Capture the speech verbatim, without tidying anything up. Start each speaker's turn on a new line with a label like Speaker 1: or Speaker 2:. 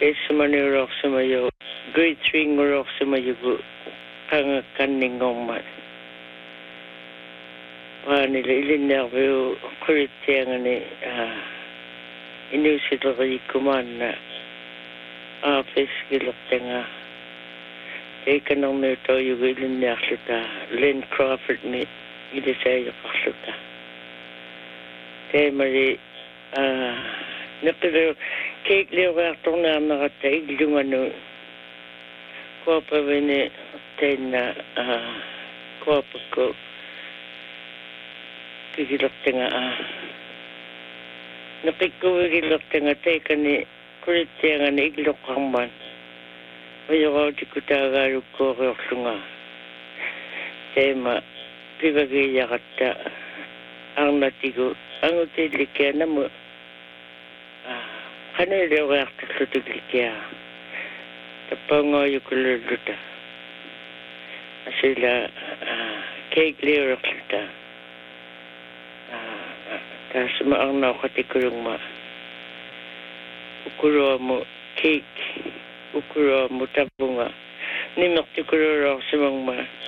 Speaker 1: Esmanurok sumayo, grade three ngurok sumayo go, kanga kaningong man. Wani le ilin nervyo kuritiang ni inusidari kuman na office gilok tenga. Eka nang meto yugo ilin nervita, Lynn Crawford ni ilisaya pakluta. Kaya mali, ah, nakilo, kaya liwa itong na nakataig yung ano, kopa wini tayo na, ah, kopa ko, kikilok tinga, ah, nakikawigilok tinga tayo ka ni, kulit tiya nga ni iglok kang man, mayakaw di ko tagarog ko kayok nga, tayo ma, pibagaya kata, ang natigo, ang utilikya na mo, ah, kanil yung reaktor sa utilikya. Tapang nga yung kululuta. Sila, ah, cake lyrics luta. Ah, tapos maang nakatikulong ma. Ukuro mo, cake. Ukuro mo, tabunga. Nimak tikulong sa mga ma.